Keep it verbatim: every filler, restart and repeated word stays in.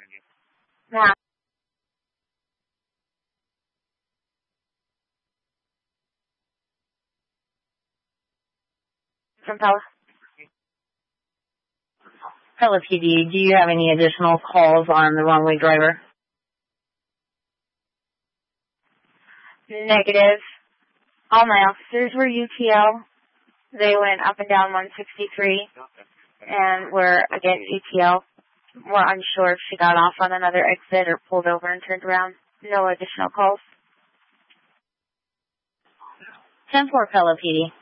Yeah. From Pella. Pella P D, do you have any additional calls on the wrong-way driver? Negative. All my officers were U T L. They went up and down one sixty-three and were against U T L. We're unsure if she got off on another exit or pulled over and turned around. No additional calls. ten four Pella P D.